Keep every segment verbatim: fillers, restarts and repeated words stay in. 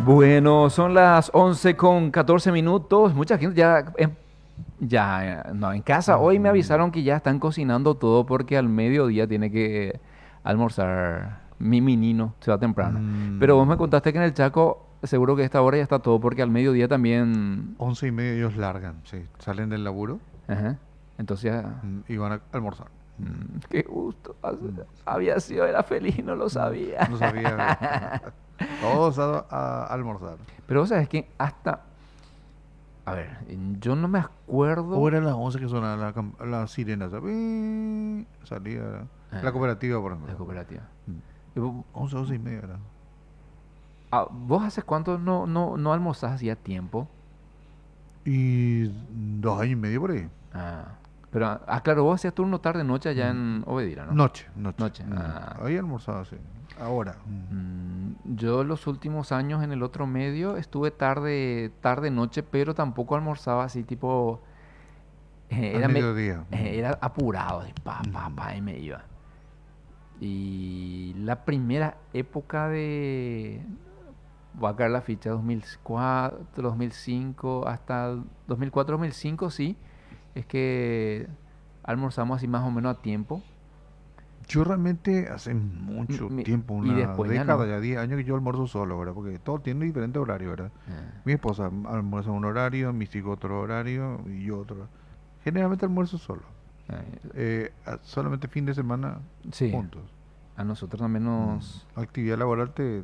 Bueno, son las once con catorce minutos. Mucha gente ya, en- ya, eh, no, en casa. Hoy me Ujú. avisaron que ya están cocinando todo porque al mediodía tiene que almorzar mi menino, se va temprano. Pero vos me Mm, contaste que en el Chaco seguro que a esta hora ya está todo porque al mediodía también... once y media ellos largan, sí. Salen del laburo Ajá. Entonces ya... mm, y van a almorzar. Mm, mm, qué gusto. mm, Había sido, era feliz y no lo mm. sabía. No sabía, ¿verdad? Todos a, a almorzar. Pero vos sabés que hasta... A ver, yo no me O acuerdo... eran las once que sonaban la, cam- la sirena. ¿Sabes? Salía la Ah, cooperativa, por la ejemplo. cooperativa. Mm. Y vo- once, once y media, ¿verdad? ah, ¿Vos hace cuánto no, no, no almorzás hacía tiempo? Y dos años y medio por ahí. Ah, pero, ah, ah, claro, vos hacías turno tarde-noche allá Mm, en Obedira, ¿no? Noche, noche. Noche. Mm. Ah, Ahí almorzaba, sí. Ahora. Mm. mm, yo los últimos años en el otro medio estuve tarde, tarde-noche, pero tampoco almorzaba así, tipo, eh, Al era, me- mediodía. eh, Mm. era apurado, de pa, pa, Ujú. pa, y me iba. Y la primera época de, voy a caer la ficha dos mil cuatro, dos mil cinco, hasta dos mil cuatro, dos mil cinco, sí. Es que almorzamos así más o menos a tiempo. Yo realmente hace M- mucho mi- tiempo, Y una después ya década, no. ya diez años que yo almuerzo solo, ¿verdad? Porque todo tiene diferente horario, ¿verdad? Ah, Mi esposa almuerza un horario, mis hijos otro horario y yo otro. Generalmente almuerzo solo. ah, Eh, a- solamente fin de semana sí, juntos. a nosotros también Mm. nos... Actividad laboral te,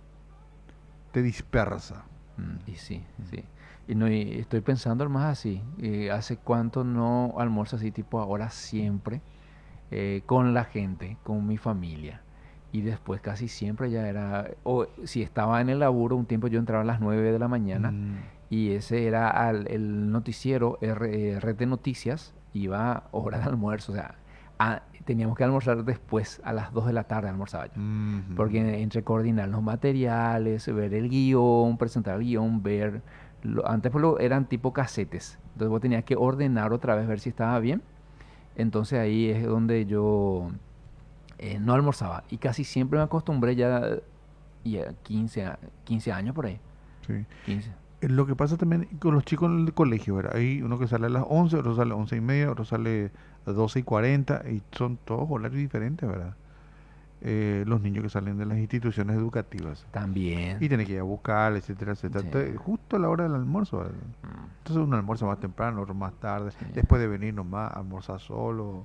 te dispersa. mm, Y sí, Mm. sí. Y no, y estoy pensando más así. eh, ¿Hace cuánto no almuerzo así tipo ahora siempre? Eh, con la gente, con mi familia. Y después casi siempre ya era, o si estaba en el laburo, un tiempo yo entraba a las nueve de la mañana Mm. y ese era al- el noticiero R, eh, Red de Noticias, iba hora de almuerzo, o sea, a- teníamos que almorzar después, a las dos de la tarde almorzaba yo. Mhm. Porque entre coordinar los materiales, ver el guión, presentar el guión, ver... lo- antes pues, lo- eran tipo casetes, entonces vos tenías que ordenar otra vez, ver si estaba bien. Entonces ahí es donde yo eh, no almorzaba. Y casi siempre me acostumbré ya, y a quince, a- quince años por ahí. Sí. quince. Eh, Lo que pasa también con los chicos en el colegio, ¿verdad? Hay uno que sale a las once, otro sale a once y media, otro sale a doce y cuarenta, y son todos horarios diferentes, ¿verdad? Eh, los niños que salen de las instituciones educativas. Y También. tienen que ir a buscar, etcétera, etcétera. Sí. Entonces, justo a la hora del almuerzo, ¿verdad? Mm, Entonces uno almuerza más temprano, otro más tarde. sí. Después de venir nomás, almorzar solo.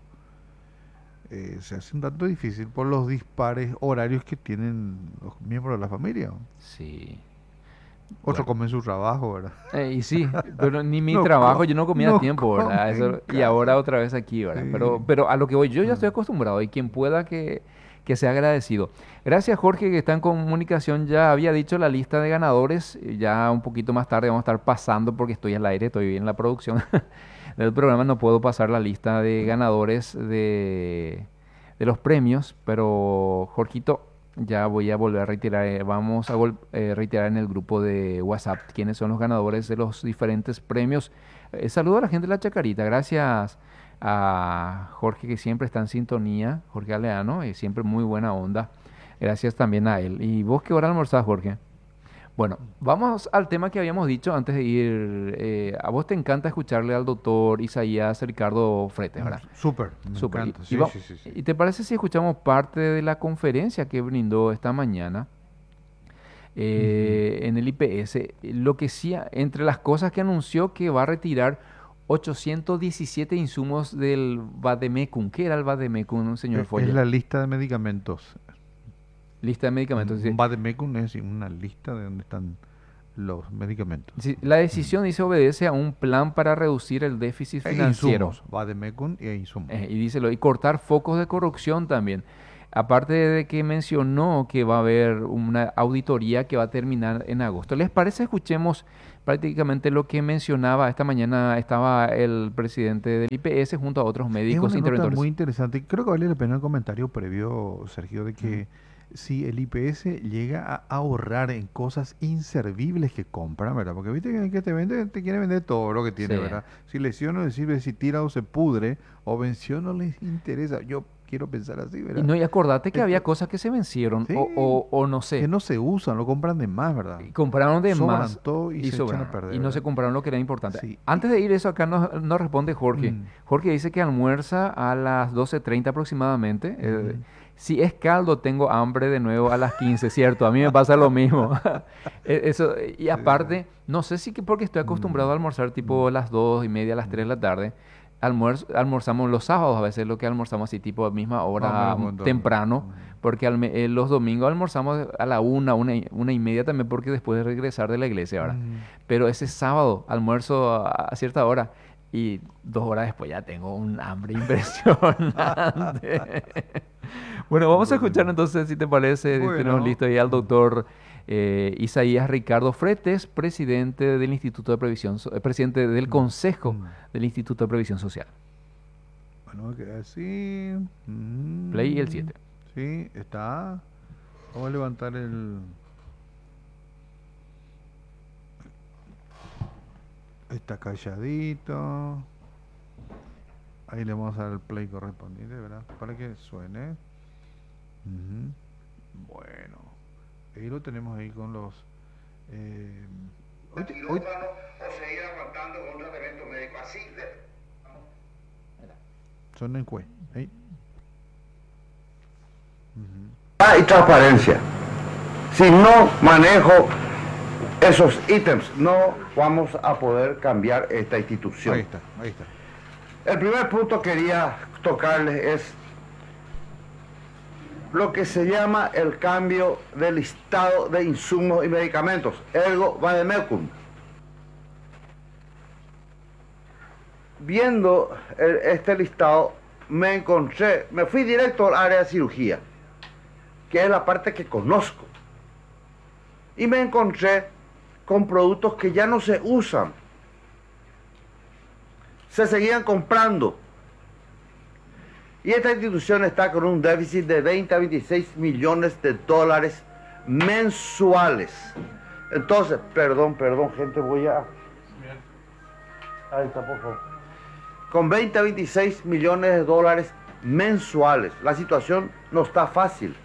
Eh, se hace un tanto difícil por los dispares horarios que tienen los miembros de la familia. Sí. Otros Bueno. comen su trabajo, ¿verdad? Eh, y sí, pero ni mi No, trabajo co- yo no comía a no tiempo, ¿verdad? comen en Eso, y casa. ahora otra vez aquí, ¿verdad? Sí. Pero, pero a lo que voy, yo ya estoy Ah. acostumbrado y quien pueda que, que sea agradecido. Gracias, Jorge, que está en comunicación. Ya había dicho la lista de ganadores. y Ya un poquito más tarde vamos a estar pasando porque estoy al aire, estoy en la producción del programa. No puedo pasar la lista de ganadores de, de los premios, pero Jorgito, ya voy a volver a retirar, eh, vamos a vol- eh, reiterar en el grupo de WhatsApp quiénes son los ganadores de los diferentes premios. Eh, saludo a la gente de la Chacarita, gracias a Jorge que siempre está en sintonía, Jorge Aleano, y siempre muy buena onda. Gracias también a él. ¿Y vos qué hora almorzás, Jorge? Bueno, vamos al tema que habíamos dicho antes de ir. Eh, a vos te encanta escucharle al doctor Isaías Ricardo Fretes, Mm, ¿verdad? súper, me Súper. ¿Y, encanta. y Sí, va- sí, sí, sí. y te parece si escuchamos parte de la conferencia que brindó esta mañana Ujú. eh, en el I P S? Lo que sí, a- entre las cosas que anunció que va a retirar ochocientos diecisiete insumos del Vademecum. ¿Qué era el Vademecum, señor E- Es Foya? la lista de medicamentos. Lista de medicamentos. Un Dice, un vademecum es una lista de donde están los medicamentos. dice, la Mm. decisión dice obedece a un plan para reducir el déficit E financiero. insumos, vademecum e insumos. Eh, y díselo, y cortar focos de corrupción también. Aparte de que mencionó que va a haber una auditoría que va a terminar en agosto. ¿Les parece? Escuchemos prácticamente lo que mencionaba. Esta mañana estaba el presidente del I P S junto a otros Es médicos una nota muy interventores. interesante. Creo que vale la pena el comentario previo, Sergio, de Mm, que si el I P S llega a ahorrar en cosas inservibles que compra, ¿verdad? Porque viste que el que te vende, te quiere vender todo lo que sí, tiene, ¿verdad? Si lesión no le sirve, si tira o se pudre, o venció no les interesa. Yo quiero pensar así, Y ¿verdad? no, y acordate que había Esto- cosas que se vencieron, sí, o, o, o no que sé, no se usan, lo compran de más, ¿verdad? y compraron de Sobran más todo y y se echan a sobraron, y perder, no se ¿verdad? compraron lo que era importante. Sí. y- Antes de ir eso, acá nos, nos responde Jorge. mm, Jorge dice que almuerza a las doce treinta aproximadamente. Eh, ujú. si es caldo, tengo hambre de nuevo a las quince, ¿cierto? A mí me pasa lo mismo. Eh, Eso, y Sí, sí. aparte, no sé si que porque estoy acostumbrado a Mm, almorzar mm, tipo las dos y media, las tres de mm. la tarde. Almuerzo, almorzamos los sábados, a veces lo que almorzamos así tipo a misma Más o hora, menos mm, cuánto. temprano, Ujú. porque al me- eh, los domingos almorzamos a la una, una y, una y media también, porque después de regresar de la iglesia ahora. Mm. Pero ese sábado almuerzo a, a cierta hora y dos horas después ya tengo un hambre impresionante. Bueno, vamos a escuchar Bueno, entonces, si te parece, tenemos bueno, listo ahí al mm, doctor eh, Isaías Ricardo Fretes, presidente del Instituto de Previsión, So- eh, presidente del mm, Consejo mm. del Instituto de Previsión Social. Bueno, me quedé así. Play y el Mm, siete. sí, está. Vamos a levantar el. Está calladito. Ahí le vamos a dar el play correspondiente, ¿verdad? Para que suene. Ujú. Bueno, ahí lo tenemos ahí con los. eh, hoy, te- hoy- quirófano o seguir aguantando con un tratamiento médico así. de- Son en cue. Ahí. Ujú. Ah, y transparencia. Si no manejo esos ítems, no vamos a poder cambiar esta institución. Ahí está, ahí está. El primer punto que quería tocarles es lo que se llama el cambio del listado de insumos y medicamentos, ergo vademecum. Viendo el- este listado, me encontré, me fui directo al área de cirugía, que es la parte que conozco, y me encontré con productos que ya no se usan, se seguían comprando. Y esta institución está con un déficit de veinte a veintiséis millones de dólares mensuales. Entonces, perdón, perdón, gente, voy a... Ahí está, por favor. Con veinte a veintiséis millones de dólares mensuales. La situación no está fácil.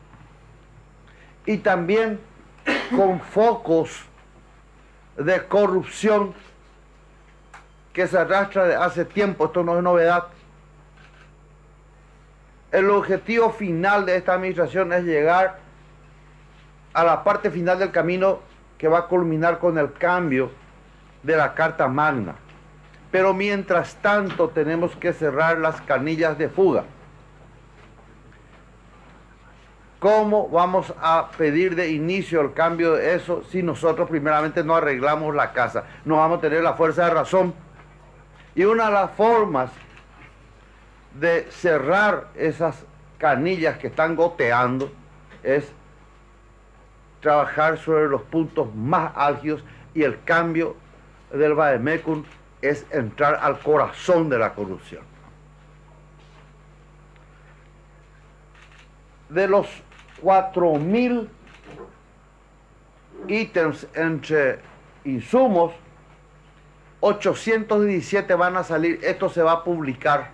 Y también con focos de corrupción que se arrastra de hace tiempo. Esto no es novedad. El objetivo final de esta administración es llegar a la parte final del camino que va a culminar con el cambio de la Carta Magna. Pero mientras tanto tenemos que cerrar las canillas de fuga. ¿Cómo vamos a pedir de inicio el cambio de eso si nosotros primeramente no arreglamos la casa? No vamos a tener la fuerza de razón. Y una de las formas de cerrar esas canillas que están goteando es trabajar sobre los puntos más álgidos, y el cambio del vademecum es entrar al corazón de la corrupción. De los cuatro mil ítems entre insumos, ochocientos diecisiete van a salir. Esto se va a publicar.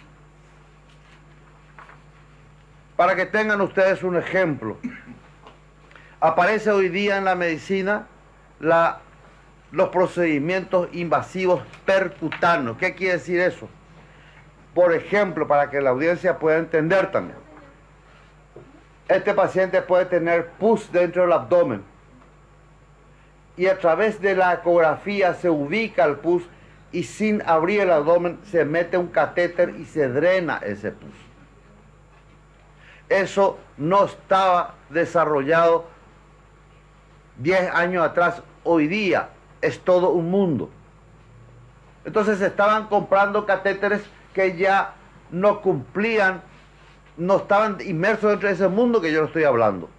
Para que tengan ustedes un ejemplo, aparece hoy día en la medicina la, los procedimientos invasivos percutáneos. ¿Qué quiere decir eso? Por ejemplo, para que la audiencia pueda entender también. Este paciente puede tener pus dentro del abdomen y a través de la ecografía se ubica el pus y sin abrir el abdomen se mete un catéter y se drena ese pus. Eso no estaba desarrollado diez años atrás. Hoy día es todo un mundo. Entonces se estaban comprando catéteres que ya no cumplían, no estaban inmersos dentro de ese mundo que yo le estoy hablando.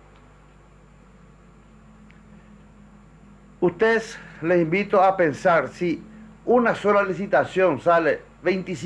Ustedes, les invito a pensar, si una sola licitación sale veinticinco